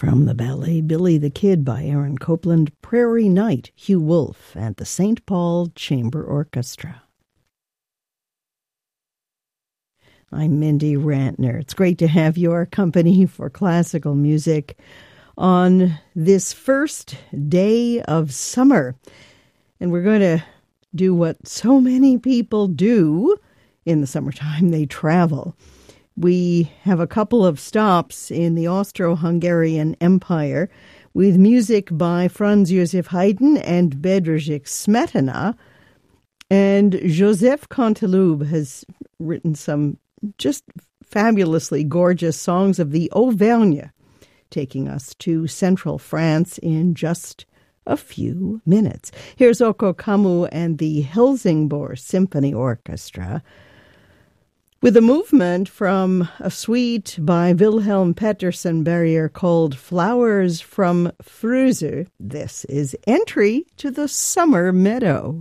From the ballet Billy the Kid by Aaron Copland, Prairie Night, Hugh Wolf, and the St. Paul Chamber Orchestra. I'm Mindy Rantner. It's great to have your company for classical music on this first day of summer. And we're going to do what so many people do in the summertime. They travel. We have a couple of stops in the Austro-Hungarian Empire with music by Franz Joseph Haydn and Bedřich Smetana. And Joseph Canteloube has written some just fabulously gorgeous songs of the Auvergne, taking us to central France in just a few minutes. Here's Oko Kamu and the Helsingborg Symphony Orchestra with a movement from a suite by Wilhelm Petersen Berrier called Flowers from Frösö. This is Entry to the Summer Meadow.